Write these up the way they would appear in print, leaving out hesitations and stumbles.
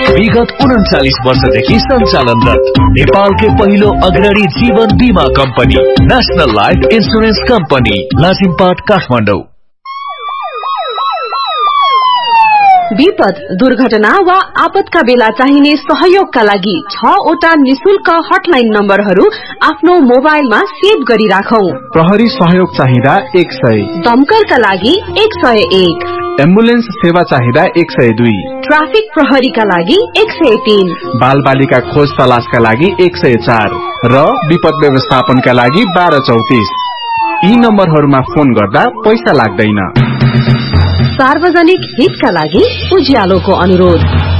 विगत 39 वर्षदेखि सञ्चालनरत नेपालकै पहिलो अग्रणी जीवन बीमा company national life insurance company Lazimpat Kathmandu. विपद, दुर्घटना वा आपतका बेला चाहिने सहयोगका लागि 6 वटा निशुल्क हटलाइन नम्बरहरू आफ्नो मोबाइलमा सेभ गरी राखौं। प्रहरी सहयोग चाहिँदा 100, दमकलका लागि 101, एम्बुलेन्स सेवा चाहिँदा 102, ट्राफिक प्रहरीका लागि 103, बाल बालिका खोज तलासका लागि 104 र विपद व्यवस्थापनका लागि 1234। यी नम्बरहरूमा फोन गर्दा पैसा लाग्दैन। सार्वजनिक हितका लागि उज्यालोको अनुरोध।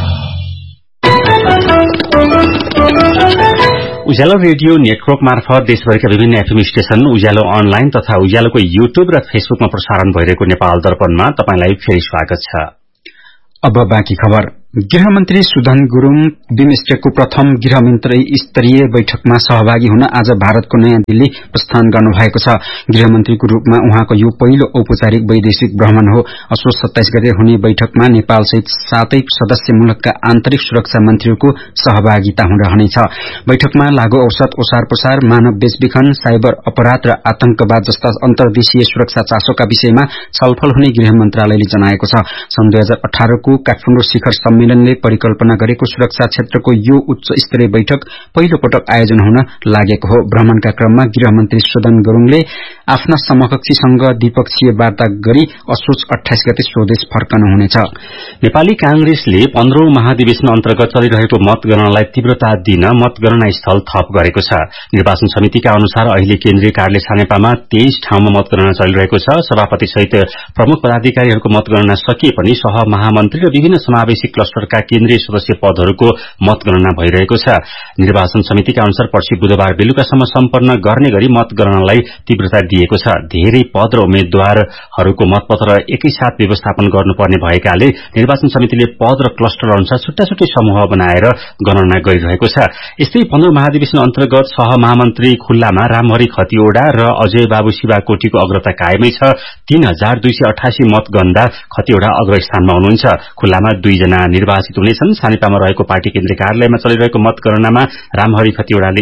उज्यालो रेडियो नेटवर्क मार्फत देशभरिका विभिन्न एफएम स्टेशन, उज्यालो अनलाइन तथा उज्यालोको युट्युब र फेसबुकमा प्रसारण भइरहेको नेपाल दर्पणमा तपाईलाई फेरि स्वागत छ। अब बाँकी खबर। गृहमन्त्री सुधन गुरूङ बिमस्टेकको प्रथम गृहमन्त्री स्तरीय बैठकमा सहभागी हुन आज भारतको नयाँ दिल्ली प्रस्थान गर्नुभएको छ। गृहमन्त्रीको रूपमा उहाँको यो पहिलो औपचारिक वैदेशिक भ्रमण हो। असोज 27 गते हुने बैठकमा नेपालसहित 7 सदस्य मुलुकका आन्तरिक सुरक्षा मन्त्रीहरूको सहभागिता रहनेछ। बैठकमा लागू औषध, ओसार पसार, मानव बेचबिखन, साइबर अपराध र आतंकवाद जस्ता अन्तर्देशीय सुरक्षा चासोका विषयमा छलफल हुने गृह मन्त्रालयले जनाएको छ। सन् 2018 को काठमाडौँ शिखर सम्मेलनले परिकल्पना गरेको सुरक्षा क्षेत्रको यो उच्च स्तरीय बैठक पहिलो पटक आयोजना हुन लागेको हो। भ्रमणका क्रममा गृहमन्त्री सुधन गुरूङले आफ्ना समकक्षीसँग द्विपक्षीय वार्ता गरी असोज 28 गते स्वदेश फर्कनुहुनेछ। नेपाली कांग्रेसले 15औं महाधिवेशन अन्तर्गत चलिरहेको मतगणनालाई तीव्रता दिन मतगणना स्थल थप गरेको छ। निर्वाचन समितिका अनुसार अहिले केन्द्रीय कार्यालय छानेपामा 23 ठाउँमा मतगणना चलिरहेको छ। सभापति सहित प्रमुख पदाधिकारीहरूको मतगणना सकिए पनि सह महामन्त्री र विभिन्न समावेशी क्लस्टरका केन्द्रीय सदस्य पदहरूको मतगणना भइरहेको छ। निर्वाचन समितिका अनुसार पर्सि बुधबार बेलुकासम्म सम्पन्न गर्ने गरी मतगणनालाई तीव्रता दिएको छ। धेरै पद र उम्मेद्वारहरूको मतपत्र एकैसाथ व्यवस्थापन गर्नुपर्ने भएकाले निर्वाचन समितिले पद र क्लस्टर अनुसार छुट्टा छुट्टै समूह बनाएर गणना गरिरहेको छ। यस्तै 15 महाधिवेशन अन्तर्गत सह महामन्त्री खुल्लामा रामहरि खतिवड़ा र अजय बाबु शिवाकोटीको अग्रता कायमै छ। 3288 मत गन्दा खतिवड़ा अग्रस्थानमा हुनुहुन्छ। खुल्लामा 2 जना निर्वाचित हुनेछन्। सानिपामा रहेको पार्टी केन्द्रीय कार्यालयमा चलिरहेको मतगणनामा रामहरि खतिवड़ाले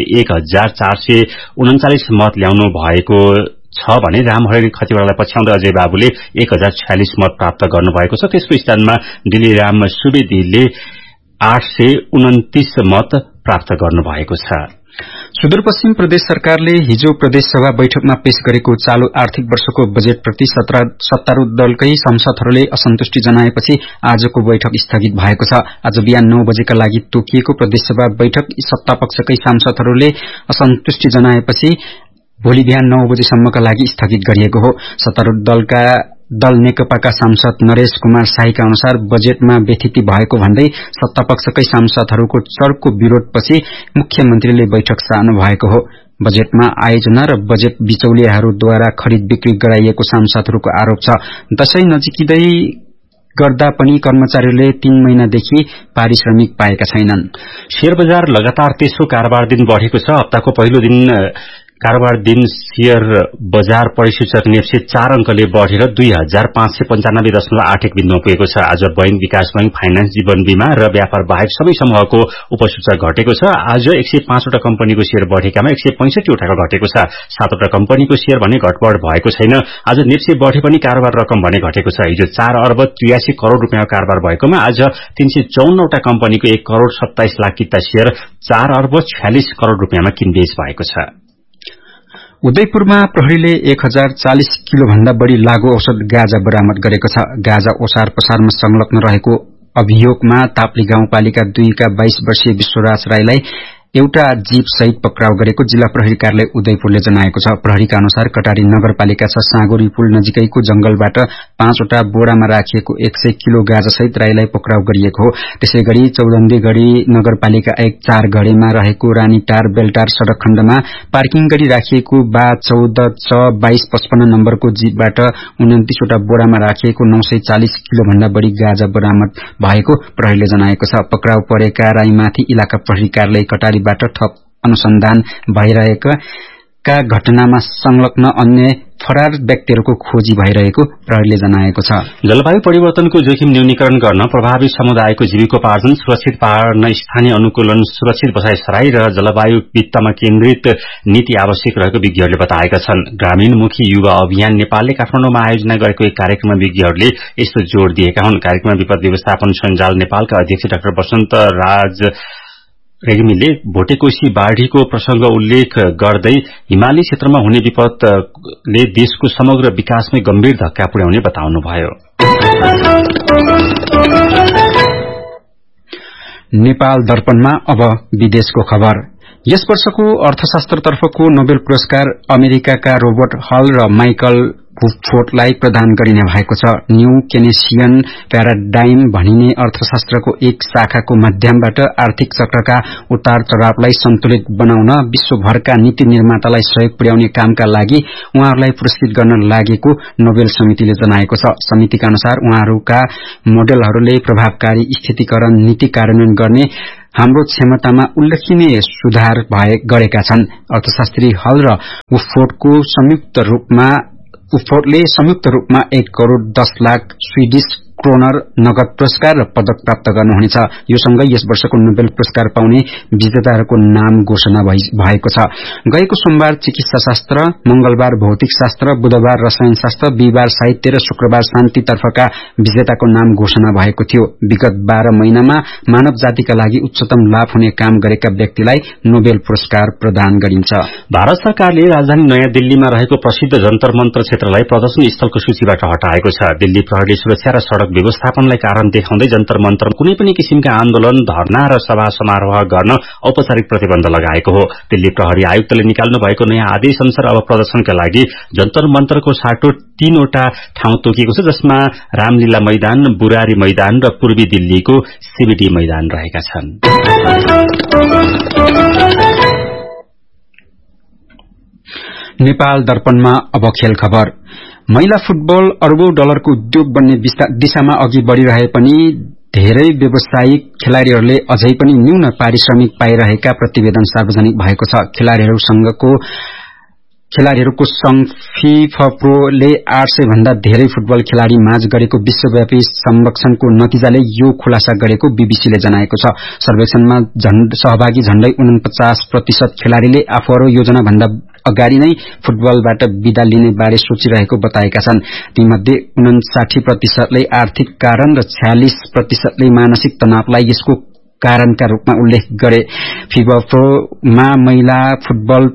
1439 मत ल्याउनु भएको छ भने रामहरि खतिवड़ालाई पछ्याउँदै अजय बाबुले 1046 मत प्राप्त गर्नुभएको छ। त्यसको स्थानमा डिलिराम सुवेदीले 829 मत प्राप्त गर्नुभएको छ। सुदूरपश्चिम प्रदेश सरकारले हिजो प्रदेश सभा बैठकमा पेश गरेको चालू आर्थिक वर्षको बजेटप्रति सत्तारूढ़ दलकै सांसदहरूले असन्तुष्टि जनाएपछि आजको बैठक स्थगित भएको छ। आज बिहान 9 बजेका लागि तोकिएको प्रदेशसभा बैठक सत्तापक्षकै सांसदहरूले असन्तुष्टि जनाएपछि भोलि बिहान 9 बजेसम्मका लागि स्थगित गरिएको हो। सत्तारूढ़ दल नेकपाका सांसद नरेश कुमार शाहीका अनुसार बजेटमा व्यथिति भएको भन्दै सत्तापक्षकै सांसदहरूको चर्को विरोधपछि मुख्यमन्त्रीले बैठक सार्नु भएको हो। बजेटमा आयोजना र बजेट बिचौलियाहरूद्वारा खरिद बिक्री गराइएको सांसदहरूको आरोप छ। दशैं नजिकिँदै गर्दा पनि कर्मचारीहरूले 3 महिनादेखि पारिश्रमिक पाएका छैनन्। शेयर बजार लगातार तेस्रो कारोबार दिन बढ़ेको छ। हप्ताको पहिलो दिन कारोबार दिन शेयर बजार परिसूचक नेप्से 4 अंकले बढ़ेर 2595.81 बिन्दुमा पुगेको छ। आज बैंक, विकास बैंक, फाइनान्स, जीवन बीमा र व्यापार बाहेक सबै समूहको उपसूचक घटेको छ। आज 105 वटा कम्पनीको शेयर बढ़ेकामा 165 वटाको घटेको छ। 7 वटा कम्पनीको शेयर भने घटबढ़ भएको छैन। आज नेप्से बढ़े पनि कारोबार रकम भने घटेको छ। हिजो 4 अर्ब 83 करोड़ रुपियाँको कारोबार भएकोमा आज 354 वटा कम्पनीको 1 करोड़ 27 लाख किता शेयर 4 अर्ब 46 करोड़ रुपियाँमा किनबेच भएको छ। उदयपुरमा प्रहरीले 1040 किलो भन्दा बढ़ी लागू औषध गाँजा बरामद गरेको छ। गाँजा ओसार पसारमा संलग्न रहेको अभियोगमा ताप्ली गाउँपालिका 2 का 22 वर्षीय विश्वराज राईलाई एउटा जीप सहित पक्राउ गरेको जिल्ला प्रहरी कार्यालय उदयपुरले जनाएको छ। प्रहरीका अनुसार कटारी नगरपालिका सागोरी पुल नजिकैको जंगलबाट 5 वटा बोरामा राखिएको 100 किलो गाँजा सहित राईलाई पक्राउ गरिएको हो। त्यसैगरी चौधन्देगढ़ी नगरपालिका 1-4 घडेमा रहेको रानीटार बेलटार सड़क खण्डमा पार्किङ गरी राखिएको 14/2255 नम्बरको जीपबाट 29 वटा बोरामा राखिएको 940 किलो भन्दा बढ़ी गाँजा बरामद भएको प्रहरीले जनाएको छ। पक्राउ परेका राईमाथि इलाका प्रहरी कार्यालय कटारी बाट थप अनुसन्धान भइरहेका का घटनामा संलग्न अन्य फरार व्यक्तिहरूको खोजी भइरहेको प्रहरीले जनाएको छ। जलवायु परिवर्तनको जोखिम न्यूनीकरण गर्न प्रभावित समुदायको जीविकोपार्जन सुरक्षित पार्न स्थानीय अनुकूलन सुरक्षित बसाइसराई र जलवायु वित्तमा केन्द्रित नीति आवश्यक रहेको विज्ञहरूले बताएका छन्। ग्रामीणमुखी युवा अभियान नेपालले काठमाडौँमा आयोजना गरेको एक कार्यक्रममा विज्ञहरूले यस्तो जोड़ दिएका हुन्। कार्यक्रममा विपद व्यवस्थापन सञ्जाल नेपालका अध्यक्ष डाक्टर वसन्त राज रेग्मीले भोटेकोशी बाढ़ीको प्रसंग उल्लेख गर्दै हिमाली क्षेत्रमा हुने विपदले देशको समग्र विकासमै गम्भीर धक्का पुर्याउने बताउनुभयो। नेपाल दर्पणमा अब विदेशको खबर। यस वर्षको अर्थशास्त्रतर्फको नोबेल पुरस्कार अमेरिकाका रोबर्ट हल र माइकल वुडफोर्डलाई प्रदान गरिने भएको छ। न्यू केनेसियन प्याराडाइम भनिने अर्थशास्त्रको एक शाखाको माध्यमबाट आर्थिक चक्रका उतार चढ़ावलाई सन्तुलित बनाउन विश्वभरका नीति निर्मातालाई सहयोग पुर्याउने कामका लागि उहाँहरूलाई पुरस्कृत गर्न लागेको नोबेल समितिले जनाएको छ। समितिका अनुसार उहाँहरूका मोडेलहरूले प्रभावकारी स्थितिकरण नीति कार्यान्वयन गर्ने हाम्रो क्षमतामा उल्लेखनीय सुधार गरेका छन्। अर्थशास्त्री हल र वुडफोर्डले संयुक्त रूपमा 1 करोड़ 10 लाख स्वीडिश क्रोनर नगद पुरस्कार र पदक प्राप्त गर्नुहुनेछ। यो सँगै यस वर्षको नोबेल पुरस्कार पाउने विजेताहरूको नाम घोषणा भएको छ। गएको सोमबार चिकित्सा शास्त्र, मंगलबार भौतिक शास्त्र, बुधबार रसायन शास्त्र, बिहिबार साहित्य र शुक्रबार शान्ति तर्फका विजेताको नाम घोषणा भएको थियो। विगत 12 महिनामा मानव जातिका लागि उच्चतम लाभ हुने काम गरेका व्यक्तिलाई नोबेल पुरस्कार प्रदान गरिन्छ। भारत सरकारले राजधानी नयाँ दिल्लीमा रहेको प्रसिद्ध जन्तर मन्तर क्षेत्रलाई प्रदर्शन स्थलको सूचीबाट हटाएको छ। दिल्ली प्रहरीले सुरक्षा र सड़क व्यवस्थापनलाई कारण देखाउँदै जन्तर मन्तर कुनै पनि किसिमका आन्दोलन, धरना र सभा समारोह गर्न औपचारिक प्रतिबन्ध लगाएको हो। दिल्ली प्रहरी आयुक्तले निकाल्नु भएको नयाँ आदेश अनुसार अब प्रदर्शनका लागि जन्तर मन्तरको साटो 3 वटा ठाउँ तोकिएको छ, जसमा रामलीला मैदान, बुरारी मैदान र पूर्वी दिल्लीको सीबीडी मैदान रहेका छन्। नेपाल दर्पणमा अब खेल खबर। महिला फुटबल अरबौं डलरको उद्योग बन्ने दिशामा अघि बढ़िरहे पनि धेरै व्यावसायिक खेलाड़ीहरूले अझै पनि न्यून पारिश्रमिक पाइरहेका प्रतिवेदन सार्वजनिक भएको छ। खेलाड़ीहरूको संघ फिफप्रोले 800 भन्दा धेरै फुटबल खेलाड़ी माझ गरेको विश्वव्यापी सर्वेक्षणको नतिजाले यो खुलासा गरेको बीबीसीले जनाएको छ। सर्वेक्षणमा सहभागी झण्डै 49% खेलाड़ीले आफूहरू योजना भन्दा अगाडि नै फुटबलबाट विदा लिने बारे सोचिरहेको बताएका छन्। तीमध्ये 59%ले आर्थिक कारण र 46%ले मानसिक तनावलाई यसको कारणका रूपमा उल्लेख गरे। फिफप्रोमा महिला फुटबल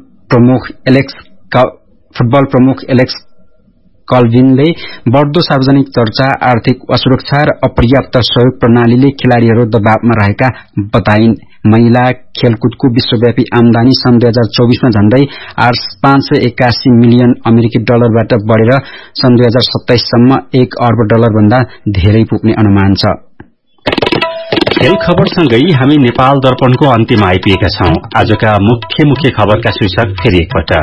प्रमुख एलेक्स कल्भिनले बढ्दो सार्वजनिक चर्चा, आर्थिक असुरक्षा र अपर्याप्त सहयोग प्रणालीले खेलाड़ीहरू दबावमा रहेका बताइन्। महिला खेलकुदको विश्वव्यापी आमदानी सन् 2024 मा झण्डै 581 मिलियन अमेरिकी डलरबाट बढेर सन् 2027 सम्म 1 अर्ब डलर भन्दा धेरै पुग्ने अनुमान छ। खेल खबरसँगै हामी नेपाल दर्पणको अन्त्यमा आइपुगेका छौं। आजका मुख्य खबरका शीर्षक फेरि एकपटक।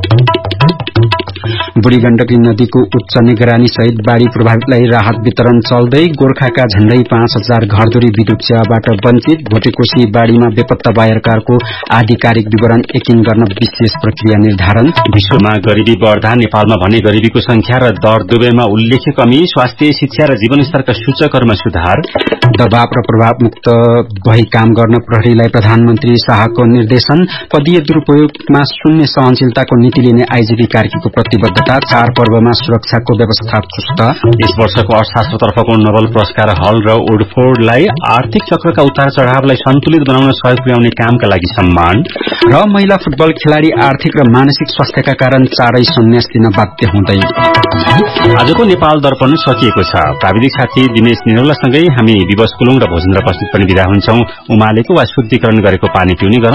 बुढी गण्डकी नदीको उच्च निगरानी सहित बाढ़ी प्रभावितलाई राहत वितरण चल्दै। गोर्खाका झण्डै 5000 घरधुरी विद्युत सेवाबाट वञ्चित। भोटेकोशी बाढ़ीमा बेपत्ता भएकाहरूको आधिकारिक विवरण यकिन गर्न विशेष प्रक्रिया निर्धारण। विश्वमा गरिबी बढ्दा नेपालमा भने गरिबीको संख्या र दर दुवैमा उल्लेख्य कमी। स्वास्थ्य, शिक्षा र जीवनस्तरका सूचकहरूमा सुधार। दबाव र प्रभावमुक्त भई काम गर्न प्रहरीलाई प्रधानमन्त्री शाहको निर्देशन। पदीय दुरूपयोगमा शून्य सहनशीलताको नीति लिने आईजीपी कार्कीको प्रतिबद्धता। चाडपर्वमा सुरक्षाको व्यवस्था चुस्त। यस वर्षको अर्थशास्त्रतर्फको नोबेल पुरस्कार हल र वुडफोर्डलाई आर्थिक चक्रका उतार चढ़ावलाई सन्तुलित बनाउन सहयोग पुर्याउने कामका लागि सम्मान। र महिला फुटबल खेलाड़ी आर्थिक र मानसिक स्वास्थ्यका कारण चाँडै सन्यास दिन बाध्य हुँदै। आजको नेपाल दर्पण सकिएको छ। प्राविधिक साथी दिनेश निरौलासँगै हामी विवश कुलुङ र भोजेन्द्र बस्नेत पनि विदा हुन्छौं। उमालेको वा शुद्धिकरण गरेको पानी पिउने